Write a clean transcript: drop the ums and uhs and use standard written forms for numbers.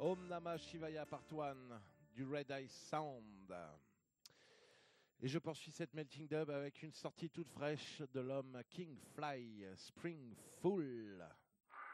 Om Namah Shivaya Part 1 du Red Eye Sound. Et je poursuis cette melting dub avec une sortie toute fraîche de l'homme King Fly, Spring Fool.